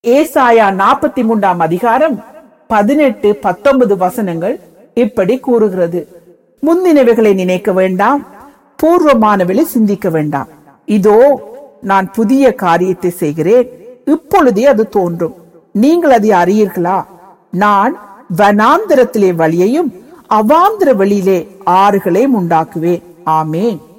ஏசாயா 43 18, 19 வசனங்கள் இப்படி கூறுகிறது. முந்தினவைகளை நினைக்க வேண்டாம், பூர்வமானவளை சிந்திக்க வேண்டாம். இதோ நான் புதிய காரியத்தை செய்கிறேன், இப்பொழுதே அது தோன்றும், நீங்கள் அதை அறியீர்களா? நான் வனாந்திரத்திலே வழியையும் அவாந்திர வெளியிலே ஆறுகளையும் உண்டாக்குவேன். ஆமேன்.